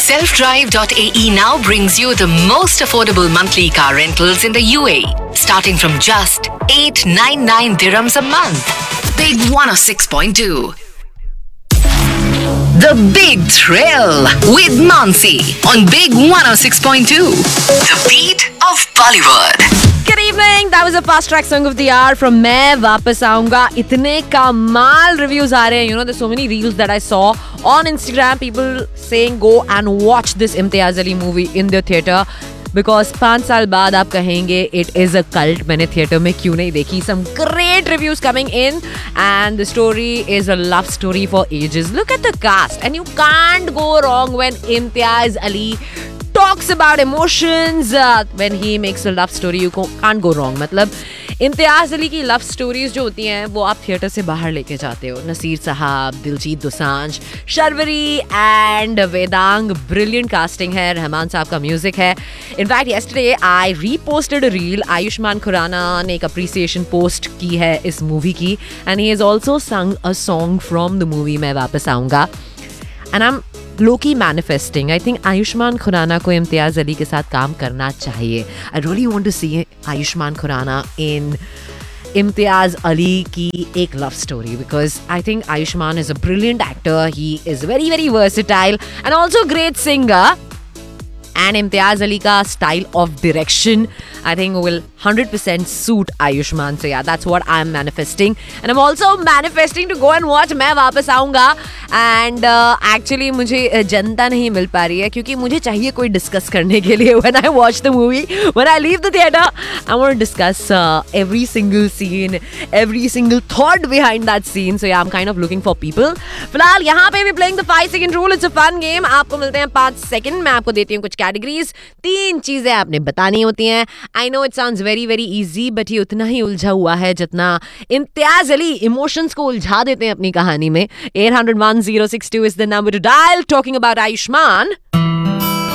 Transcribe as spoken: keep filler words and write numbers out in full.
self drive dot a e now brings you the most affordable monthly car rentals in the U A E, starting from just eight hundred ninety-nine dirhams a month. Big one oh six point two. The Big Thrill with Mansi on Big one oh six point two. The beat of Bollywood. Good evening. That was a fast track song of the hour from मैं वापस आऊंगा. इतने कमाल reviews आ रहे हैं. You know, there's so many reels that I saw on Instagram. People saying go and watch this Imtiaz Ali movie in the theater. Because पाँच साल बाद आप कहेंगे it is a cult. मैंने theater में क्यों नहीं देखी. Some great reviews coming in and the story is a love story for ages. Look at the cast and you can't go wrong when Imtiaz Ali talks about emotions uh, when he makes a love story. You can't go wrong. मतलब इम्तियाज अली की love stories जो होती हैं वो आप theatre से बाहर लेके जाते हो. नसीर साहब, Diljit Dosanjh, Sharvari and Vedang. Brilliant casting है. रहमान साहब का म्यूजिक है. In fact yesterday I रीपोस्टेड a reel. Ayushman Khurana ने एक अप्रिसिएशन पोस्ट की है इस मूवी की एंड ही हैज आल्सो संग a song from the movie मैं वापस आऊंगा. And I am low-key manifesting. I think Ayushman Khurana को इम्तियाज अली के साथ काम करना चाहिए. I really want to see Ayushman Khurana in Imtiaz Ali की एक love story because I think Ayushmann is a brilliant actor. He is very very versatile and also great singer. And Imtiaz Ali ka style of direction I think will one hundred percent suit Ayushmann. So yeah, that's what I'm manifesting. And I'm also manifesting to go and watch मैं वापस आऊँगा. And uh, actually मुझे जनता नहीं मिल पा रही है क्योंकि मुझे चाहिए कोई डिस्कस करने के लिए. When I watch the movie, when I leave the theater, I want to discuss uh, every single scene, every single thought behind that scene. So yeah, I'm kind of looking for people. फिलहाल यहाँ पे भी playing the five second rule. It's a fun game. आपको मिलते हैं पाँच second. मैं आपको देती हूँ कुछ कैटेगरीज. तीन चीजें आपने बतानी होती हैं. I know it sounds very very easy, but ये उतना ही उलझा हुआ है जितना इम्तियाज अली इमोशंस को उलझा देते हैं अपनी कहानी में. eight hundred one oh six two is the number to dial. Talking about Ayushmann.